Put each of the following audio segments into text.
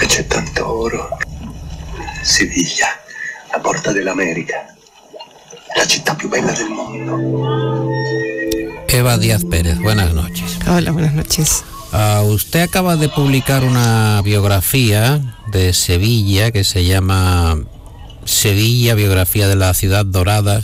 c'è tanto oro. Siviglia, la porta dell'America, la città più bella del mondo. Eva Díaz Pérez, buenas noches. Hola, buenas noches. Usted acaba de publicar una biografía de Sevilla que se llama Sevilla, biografía de la ciudad dorada.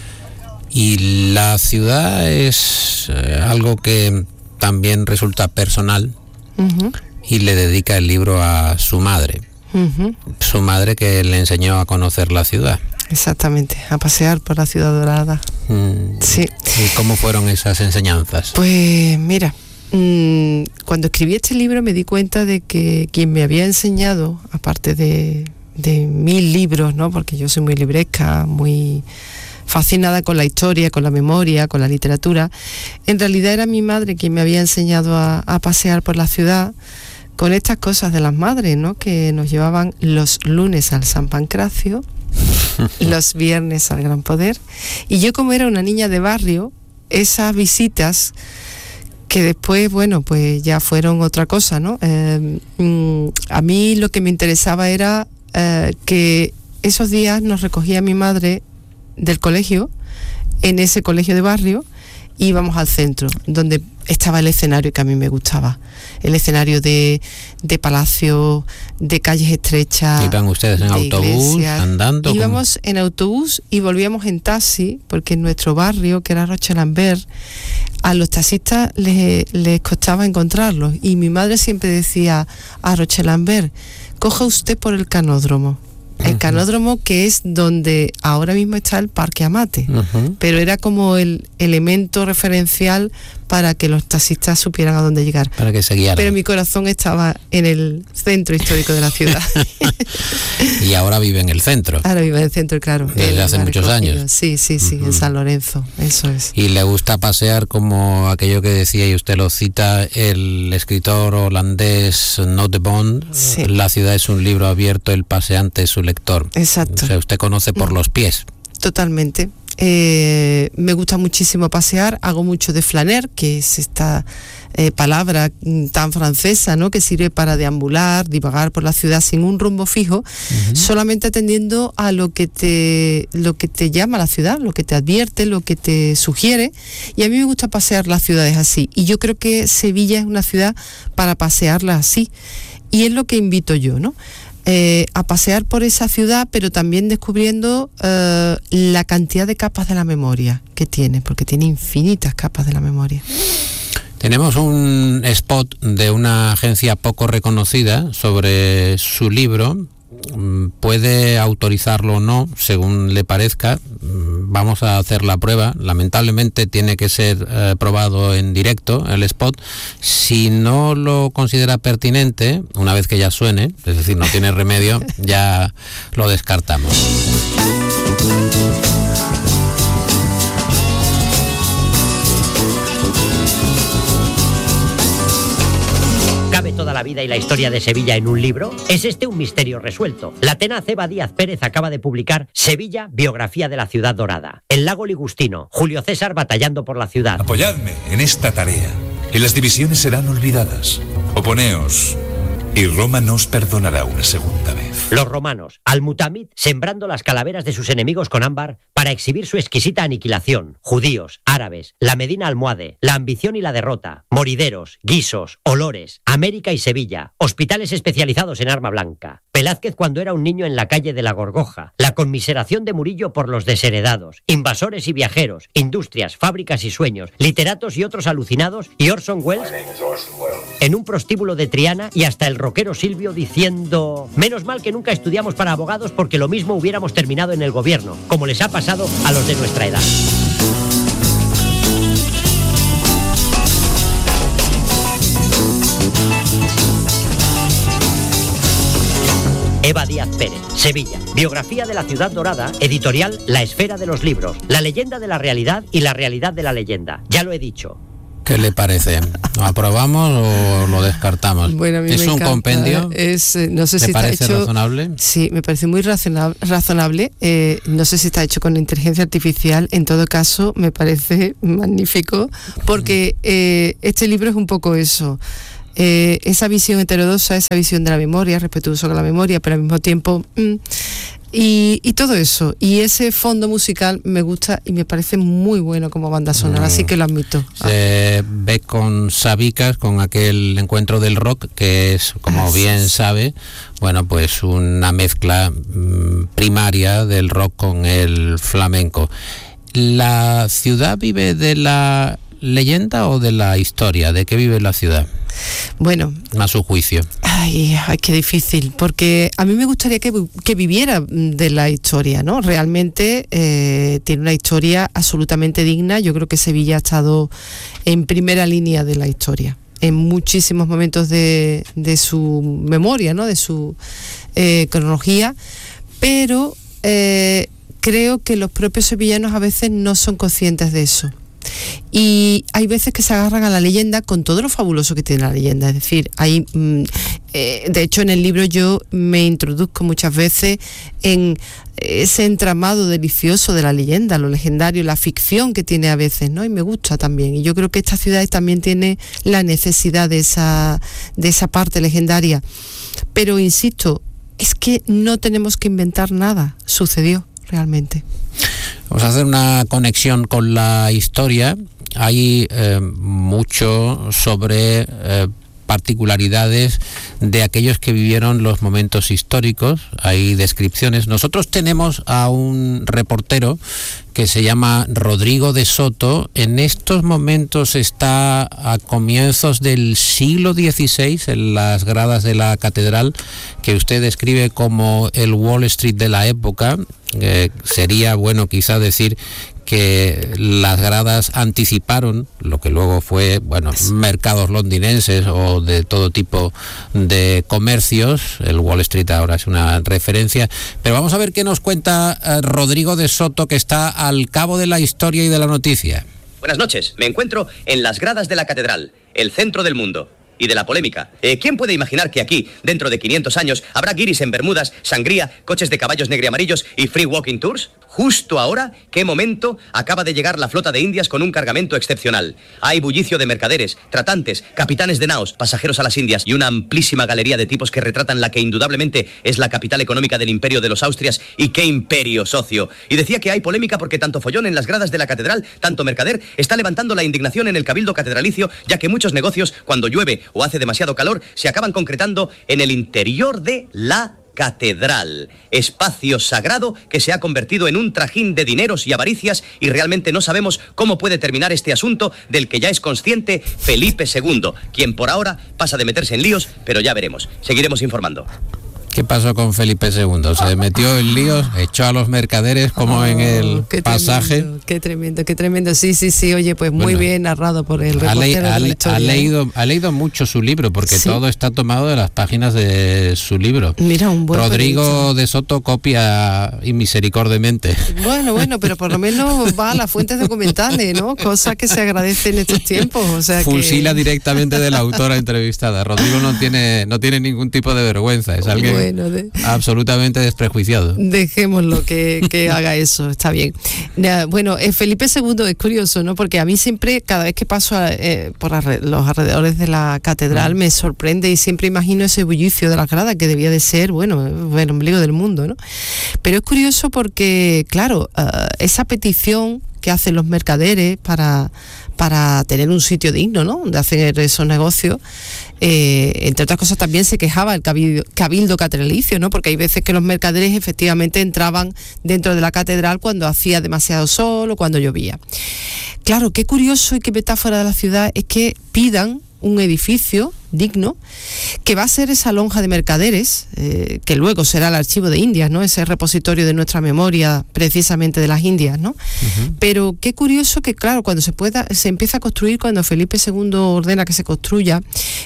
Y la ciudad es algo que también resulta personal, y le dedica el libro a su madre. Su madre, que le enseñó a conocer la ciudad. Exactamente, a pasear por la ciudad dorada. Sí. ¿Y cómo fueron esas enseñanzas? Pues mira, cuando escribí este libro me di cuenta de que quien me había enseñado, aparte de 1000 libros, ¿no? Porque yo soy muy libresca, muy fascinada con la historia, con la memoria, con la literatura, en realidad era mi madre quien me había enseñado a pasear por la ciudad con estas cosas de las madres, ¿no? Que nos llevaban los lunes al San Pancracio, los viernes al Gran Poder, y yo, como era una niña de barrio, esas visitas que después, bueno, pues ya fueron otra cosa, ¿no? A mí lo que me interesaba era que esos días nos recogía mi madre del colegio, en ese colegio de barrio, íbamos al centro, donde estaba el escenario que a mí me gustaba, el escenario de palacio, de calles estrechas. ¿Iban ustedes en autobús, iglesias, andando? Íbamos en autobús y volvíamos en taxi, porque en nuestro barrio, que era Rochelambert, a los taxistas les costaba encontrarlos, y mi madre siempre decía a Rochelambert: coja usted por el canódromo. El canódromo, que es donde ahora mismo está el Parque Amate, pero era como el elemento referencial para que los taxistas supieran a dónde llegar. Para que se guiaran. Pero mi corazón estaba en el centro histórico de la ciudad. Y ahora vive en el centro. Ahora vive en el centro, claro. Desde hace muchos años. Sí, en San Lorenzo, eso es. Y le gusta pasear, como aquello que decía, y usted lo cita, el escritor holandés Nottebohm, sí. La ciudad es un libro abierto, el paseante es su lector. Exacto. O sea, usted conoce por los pies. Totalmente. Me gusta muchísimo pasear, hago mucho de flaner, que es esta palabra tan francesa, ¿no? Que sirve para deambular, divagar por la ciudad sin un rumbo fijo, solamente atendiendo a lo que te llama la ciudad, lo que te advierte, lo que te sugiere. Y a mí me gusta pasear las ciudades así, y yo creo que Sevilla es una ciudad para pasearla así, y es lo que invito yo, ¿no? A pasear por esa ciudad, pero también descubriendo la cantidad de capas de la memoria que tiene, porque tiene infinitas capas de la memoria. Tenemos un spot de una agencia poco reconocida sobre su libro. Puede autorizarlo o no, según le parezca. Vamos a hacer la prueba. Lamentablemente tiene que ser probado en directo el spot. Si no lo considera pertinente, una vez que ya suene, es decir, no tiene remedio, ya lo descartamos. ¿Cabe toda la vida y la historia de Sevilla en un libro? ¿Es este un misterio resuelto? La tenaz Eva Díaz Pérez acaba de publicar Sevilla, biografía de la ciudad dorada. El lago Ligustino, Julio César batallando por la ciudad. Apoyadme en esta tarea, y las divisiones serán olvidadas. Oponeos, y Roma no os perdonará una segunda vez. Los romanos, Al-Mutamid, sembrando las calaveras de sus enemigos con ámbar para exhibir su exquisita aniquilación. Judíos, árabes, la Medina Almohade, la ambición y la derrota, morideros, guisos, olores, América y Sevilla, hospitales especializados en arma blanca. Velázquez cuando era un niño en la calle de la Gorgoja, la conmiseración de Murillo por los desheredados, invasores y viajeros, industrias, fábricas y sueños, literatos y otros alucinados, y Orson Welles en un prostíbulo de Triana, y hasta el rockero Silvio diciendo: menos mal que nunca estudiamos para abogados, porque lo mismo hubiéramos terminado en el gobierno, como les ha pasado a los de nuestra edad. Eva Díaz Pérez, Sevilla, biografía de la ciudad dorada, editorial La Esfera de los Libros, la leyenda de la realidad y la realidad de la leyenda. Ya lo he dicho. ¿Qué le parece? ¿Lo aprobamos o lo descartamos? Bueno, a mí ¿Es un compendio? No sé si está parece hecho razonable? Sí, me parece muy razonable. No sé si está hecho con inteligencia artificial. En todo caso, me parece magnífico, porque este libro es un poco eso. esa visión heterodoxa, esa visión de la memoria, respetuoso con la memoria, pero al mismo tiempo... Y todo eso, y ese fondo musical me gusta y me parece muy bueno como banda sonora, así que lo admito. Se ve con Sabicas, con aquel encuentro del rock, que es, como bien sabe, bueno, pues una mezcla primaria del rock con el flamenco. ¿La ciudad vive de la leyenda o de la historia? ¿De qué vive la ciudad? Bueno, a su juicio. Ay, qué difícil, porque a mí me gustaría que viviera de la historia, ¿no? Realmente tiene una historia absolutamente digna. Yo creo que Sevilla ha estado en primera línea de la historia, en muchísimos momentos de su memoria, ¿no? De su cronología, pero creo que los propios sevillanos a veces no son conscientes de eso. Y hay veces que se agarran a la leyenda con todo lo fabuloso que tiene la leyenda. Es decir, hay, de hecho en el libro yo me introduzco muchas veces en ese entramado delicioso de la leyenda, lo legendario, la ficción que tiene a veces, ¿no? Y me gusta también. Y yo creo que esta ciudad también tiene la necesidad de esa parte legendaria. Pero insisto, es que no tenemos que inventar nada, sucedió realmente. Vamos a hacer una conexión con la historia. Hay mucho sobre particularidades de aquellos que vivieron los momentos históricos. Hay descripciones. Nosotros tenemos a un reportero que se llama Rodrigo de Soto. En estos momentos está a comienzos del siglo XVI en las gradas de la catedral, que usted describe como el Wall Street de la época. Sería bueno quizá decir que las gradas anticiparon lo que luego fue, bueno, mercados londinenses o de todo tipo de comercios. El Wall Street ahora es una referencia, pero vamos a ver qué nos cuenta Rodrigo de Soto, que está al cabo de la historia y de la noticia. Buenas noches, me encuentro en las gradas de la catedral, el centro del mundo y de la polémica. ¿Quién puede imaginar que aquí, dentro de 500 años, habrá guiris en bermudas, sangría, coches de caballos negriamarillos y free walking tours? Justo ahora, ¿qué momento? Acaba de llegar la flota de Indias con un cargamento excepcional. Hay bullicio de mercaderes, tratantes, capitanes de naos, pasajeros a las Indias y una amplísima galería de tipos que retratan la que indudablemente es la capital económica del imperio de los Austrias. ¿Y qué imperio, socio? Y decía que hay polémica porque tanto follón en las gradas de la catedral, tanto mercader, está levantando la indignación en el cabildo catedralicio, ya que muchos negocios, cuando llueve o hace demasiado calor, se acaban concretando en el interior de la catedral, espacio sagrado que se ha convertido en un trajín de dineros y avaricias, y realmente no sabemos cómo puede terminar este asunto del que ya es consciente Felipe II, quien por ahora pasa de meterse en líos, pero ya veremos. Seguiremos informando. ¿Qué pasó con Felipe II? ¿Se metió en líos? ¿Echó a los mercaderes como en el pasaje? Qué tremendo. Sí. Oye, pues muy bien narrado por el reportero de la historia. Ha leído mucho su libro, porque todo está tomado de las páginas de su libro. Mira, un buen Rodrigo de Soto copia inmisericordiamente. Bueno, pero por lo menos va a las fuentes documentales, ¿no? Cosa que se agradece en estos tiempos. O sea, fusila directamente de la autora entrevistada. Rodrigo no tiene ningún tipo de vergüenza. Es alguien absolutamente desprejuiciado. Dejémoslo que haga eso, está bien. Bueno, Felipe II es curioso, ¿no? Porque a mí siempre, cada vez que paso por los alrededores de la catedral, me sorprende y siempre imagino ese bullicio de las gradas que debía de ser, bueno, el ombligo del mundo, ¿no? Pero es curioso porque, claro, esa petición que hacen los mercaderes para tener un sitio digno, ¿no?, de hacer esos negocios, entre otras cosas también se quejaba el cabildo catedralicio, ¿no?, porque hay veces que los mercaderes efectivamente entraban dentro de la catedral cuando hacía demasiado sol o cuando llovía. Claro, qué curioso y qué metáfora de la ciudad es que pidan un edificio digno que va a ser esa lonja de mercaderes, que luego será el archivo de Indias, ¿no?, ese repositorio de nuestra memoria precisamente de las Indias, ¿no? Uh-huh. Pero qué curioso que, claro, cuando se empieza a construir, cuando Felipe II ordena que se construya,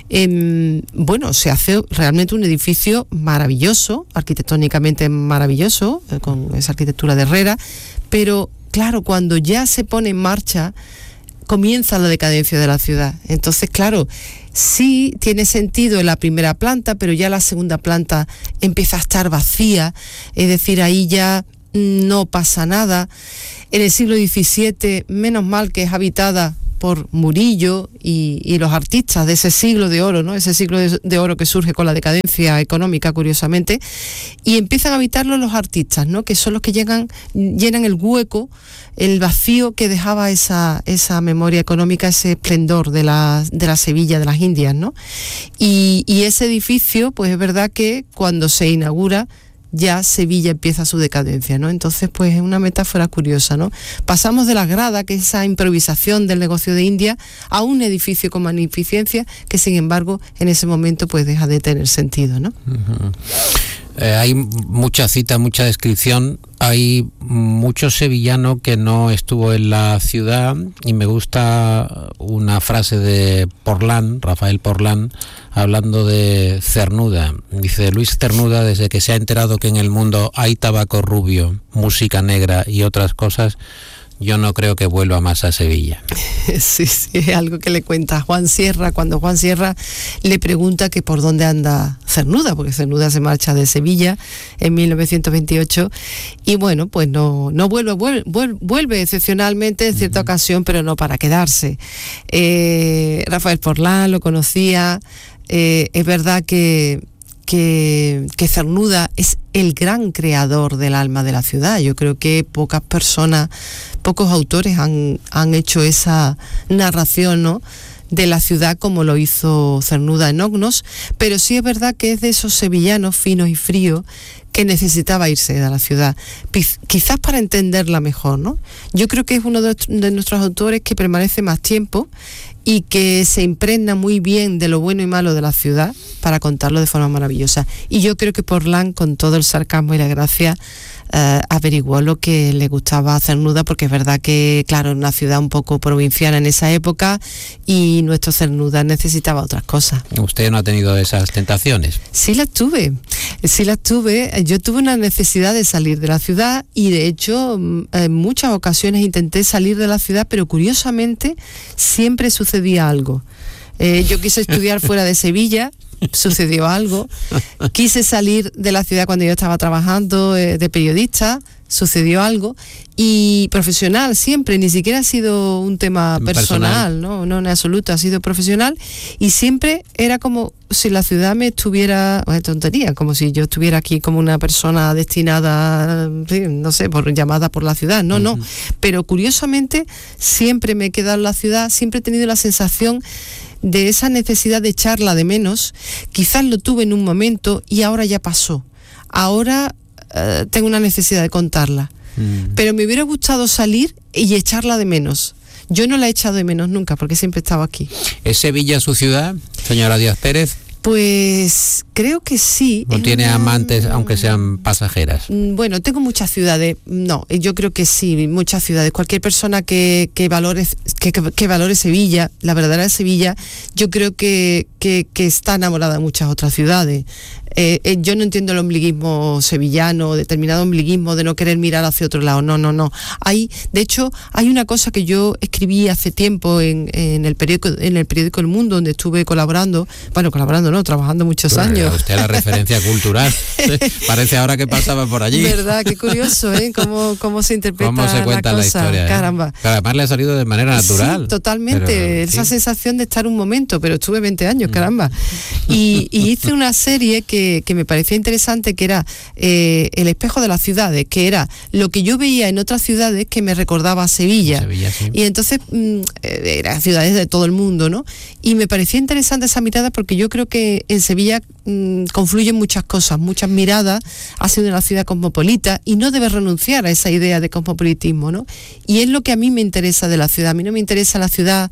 se hace realmente un edificio maravilloso, arquitectónicamente maravilloso, con esa arquitectura de Herrera, pero claro, cuando ya se pone en marcha, comienza la decadencia de la ciudad. Entonces, claro, sí tiene sentido en la primera planta, pero ya la segunda planta empieza a estar vacía, es decir, ahí ya no pasa nada. En el siglo XVII, menos mal que es habitada por Murillo y los artistas de ese siglo de oro, ¿no? Ese siglo de oro que surge con la decadencia económica, curiosamente, y empiezan a habitarlo los artistas, ¿no? Que son los que llenan el hueco, el vacío que dejaba esa memoria económica, ese esplendor de la Sevilla de las Indias, ¿no? Y ese edificio, pues es verdad que cuando se inaugura ya Sevilla empieza su decadencia, ¿no? Entonces, pues es una metáfora curiosa, ¿no? Pasamos de la grada, que es esa improvisación del negocio de India, a un edificio con magnificencia que, sin embargo, en ese momento pues deja de tener sentido, ¿no? Uh-huh. Hay mucha cita, mucha descripción. Hay mucho sevillano que no estuvo en la ciudad, y me gusta una frase de Porlán, Rafael Porlán, hablando de Cernuda. Dice: Luis Cernuda, desde que se ha enterado que en el mundo hay tabaco rubio, música negra y otras cosas, yo no creo que vuelva más a Sevilla. Sí, es algo que le cuenta Juan Sierra, cuando Juan Sierra le pregunta que por dónde anda Cernuda, porque Cernuda se marcha de Sevilla en 1928, y bueno, pues no vuelve excepcionalmente en cierta ocasión, pero no para quedarse. Rafael Porlán lo conocía, es verdad que Cernuda es el gran creador del alma de la ciudad. Yo creo que pocos autores han hecho esa narración, ¿no?, de la ciudad como lo hizo Cernuda en Ognos, pero sí es verdad que es de esos sevillanos finos y fríos que necesitaba irse de la ciudad, quizás para entenderla mejor, ¿no? Yo creo que es uno de nuestros autores que permanece más tiempo y que se impregna muy bien de lo bueno y malo de la ciudad para contarlo de forma maravillosa. Y yo creo que Porlán, con todo el sarcasmo y la gracia, averiguó lo que le gustaba a Cernuda, porque es verdad que, claro, era una ciudad un poco provinciana en esa época y nuestro Cernuda necesitaba otras cosas. ¿Usted no ha tenido esas tentaciones? Sí las tuve. Yo tuve una necesidad de salir de la ciudad y, de hecho, en muchas ocasiones intenté salir de la ciudad, pero curiosamente siempre sucedía algo. Yo quise estudiar fuera de Sevilla, sucedió algo. Quise salir de la ciudad cuando yo estaba trabajando de periodista, sucedió algo. Y profesional siempre, ni siquiera ha sido un tema personal, no en absoluto, ha sido profesional. Y siempre era como si la ciudad me estuviera, tontería, como si yo estuviera aquí como una persona destinada, no sé, llamada por la ciudad, no. Pero curiosamente siempre me he quedado en la ciudad, siempre he tenido la sensación de esa necesidad de echarla de menos. Quizás lo tuve en un momento y ahora ya pasó. Ahora tengo una necesidad de contarla. Pero me hubiera gustado salir y echarla de menos. Yo no la he echado de menos nunca, porque siempre he estado aquí. ¿Es Sevilla su ciudad, señora Díaz Pérez? Pues creo que sí. ¿O tiene amantes, aunque sean pasajeras? Bueno, tengo muchas ciudades. No, yo creo que sí, muchas ciudades. Cualquier persona que valore Sevilla, la verdadera Sevilla, yo creo que está enamorada de muchas otras ciudades. Yo no entiendo el ombliguismo sevillano, determinado ombliguismo de no querer mirar hacia otro lado. No. De hecho, hay una cosa que yo escribí hace tiempo en el periódico El Mundo, donde estuve trabajando muchos años. Usted la referencia cultural. Parece ahora que pasaba por allí. Verdad, qué curioso, ¿eh? Cómo se interpreta cómo se cuenta la historia. Caramba. Pero además le ha salido de manera natural. Sí, totalmente. Pero, esa sensación de estar un momento, pero estuve 20 años, caramba. Y hice una serie que me parecía interesante, que era El espejo de las ciudades, que era lo que yo veía en otras ciudades que me recordaba a Sevilla. Sí. Y entonces eran ciudades de todo el mundo, ¿no? Y me parecía interesante esa mirada, porque yo creo que en Sevilla confluyen muchas cosas, muchas miradas. Ha sido una ciudad cosmopolita y no debe renunciar a esa idea de cosmopolitismo, ¿no? Y es lo que a mí me interesa de la ciudad. A mí no me interesa la ciudad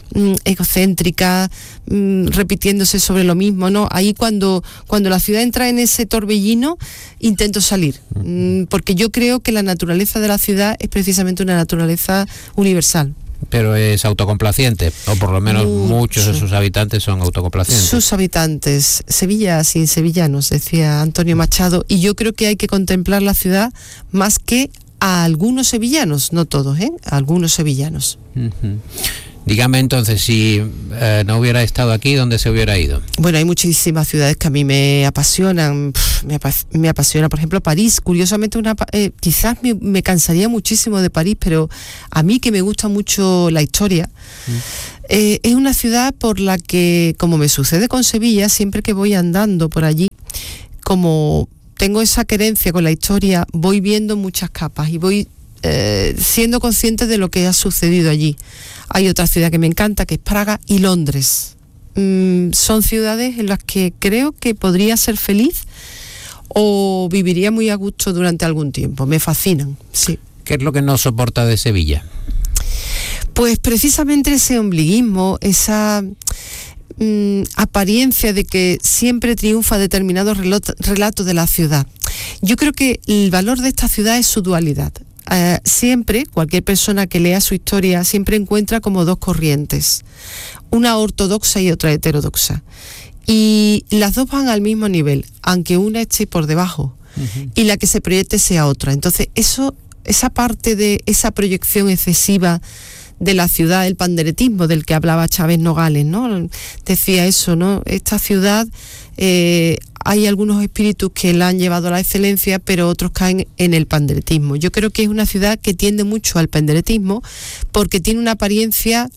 egocéntrica, repitiéndose sobre lo mismo, ¿no? Ahí cuando la ciudad entra en ese torbellino, intento salir, porque yo creo que la naturaleza de la ciudad es precisamente una naturaleza universal. Pero es autocomplaciente, o por lo menos muchos de sus habitantes son autocomplacientes. Sus habitantes, Sevilla sin sevillanos, decía Antonio Machado, y yo creo que hay que contemplar la ciudad más que a algunos sevillanos, no todos, a algunos sevillanos. Dígame entonces, si no hubiera estado aquí, ¿dónde se hubiera ido? Bueno, hay muchísimas ciudades que a mí me apasionan. Me apasiona, por ejemplo, París. Curiosamente, quizás me cansaría muchísimo de París, pero a mí, que me gusta mucho la historia, es una ciudad por la que, como me sucede con Sevilla, siempre que voy andando por allí, como tengo esa querencia con la historia, voy viendo muchas capas y voy siendo consciente de lo que ha sucedido allí. Hay otra ciudad que me encanta, que es Praga y Londres. Son ciudades en las que creo que podría ser feliz o viviría muy a gusto durante algún tiempo. Me fascinan, sí. ¿Qué es lo que no soporta de Sevilla? Pues precisamente ese ombliguismo, esa apariencia de que siempre triunfa determinados relatos de la ciudad. Yo creo que el valor de esta ciudad es su dualidad. Siempre, cualquier persona que lea su historia siempre encuentra como dos corrientes, una ortodoxa y otra heterodoxa. Y las dos van al mismo nivel, aunque una esté por debajo, y la que se proyecte sea otra. Entonces, esa parte de esa proyección excesiva de la ciudad, el panderetismo del que hablaba Chávez Nogales, ¿no? Decía eso, ¿no? Esta ciudad, hay algunos espíritus que la han llevado a la excelencia, pero otros caen en el panderetismo. Yo creo que es una ciudad que tiende mucho al panderetismo porque tiene una apariencia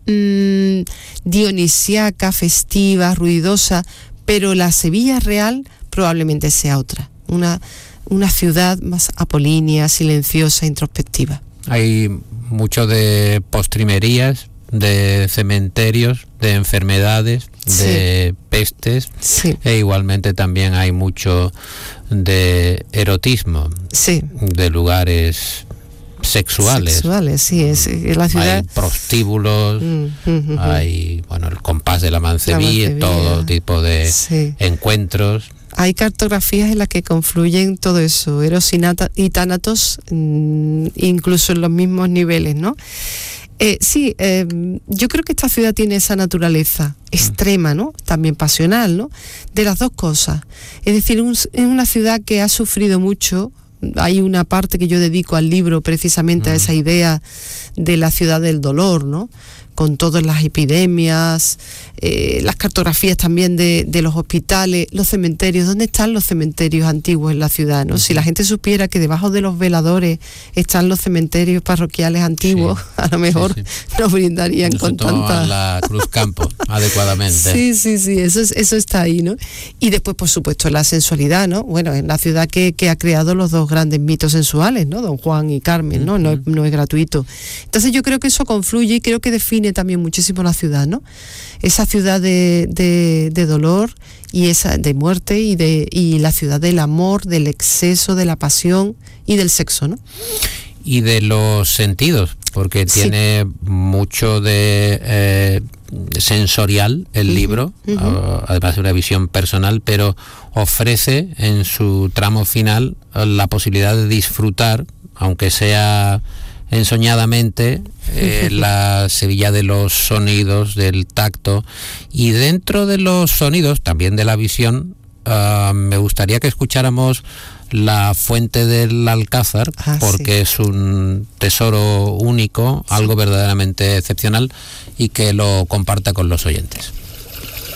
dionisiaca, festiva, ruidosa, pero la Sevilla real probablemente sea otra, una ciudad más apolínea, silenciosa, introspectiva. Hay mucho de postrimerías, de cementerios, de enfermedades, sí, de pestes, sí, e igualmente también hay mucho de erotismo, sí, de lugares sexuales. Sí, es la ciudad. Hay prostíbulos, hay, bueno, el compás de la Mancebí, todo tipo de encuentros. Hay cartografías en las que confluyen todo eso, Eros y Tánatos, incluso en los mismos niveles, ¿no? Yo creo que esta ciudad tiene esa naturaleza extrema, ¿no? También pasional, ¿no? De las dos cosas. Es decir, es una ciudad que ha sufrido mucho. Hay una parte que yo dedico al libro precisamente a esa idea de la ciudad del dolor, ¿no? Con todas las epidemias, las cartografías también de los hospitales, los cementerios. ¿Dónde están los cementerios antiguos en la ciudad, no? Si la gente supiera que debajo de los veladores están los cementerios parroquiales antiguos, a lo mejor nos brindarían con tanta... la Cruz Campo, adecuadamente. Sí, eso está ahí, ¿no? Y después, por supuesto, la sensualidad, ¿no? Bueno, es la ciudad que ha creado los dos grandes mitos sensuales, ¿no? Don Juan y Carmen, ¿no? No es gratuito. Entonces yo creo que eso confluye y creo que define también muchísimo la ciudad, ¿no? Esa ciudad de dolor y esa de muerte y la ciudad del amor, del exceso, de la pasión y del sexo, ¿no? Y de los sentidos, porque tiene mucho de sensorial el libro, además de una visión personal, pero ofrece en su tramo final la posibilidad de disfrutar, aunque sea ensoñadamente, la Sevilla de los sonidos, del tacto, y dentro de los sonidos, también de la visión, me gustaría que escucháramos La Fuente del Alcázar, porque es un tesoro único, algo verdaderamente excepcional, y que lo comparta con los oyentes.